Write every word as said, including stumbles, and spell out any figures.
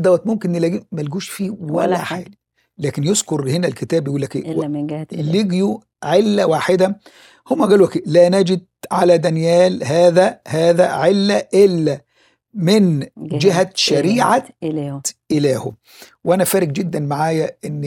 دوت ممكن نلاقيه ملجوش فيه ولا, ولا حاجة. حاجة. لكن يذكر هنا الكتاب يقول لك ايه؟ إلا من جهة إله. لجيوا علة واحدة. هم قالوا لك لا نجد على دانيال هذا هذا علة إلا من جهة جهة شريعة إله. إلهه. وأنا فارق جدا معايا إن